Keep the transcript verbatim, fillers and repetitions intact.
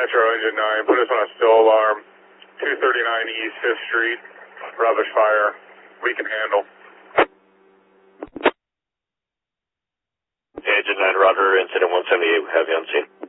Metro Engine nine, put us on a still alarm, two thirty-nine East fifth Street, rubbish fire, we can handle. Engine nine, roger, incident one seventy-eight, have you on scene.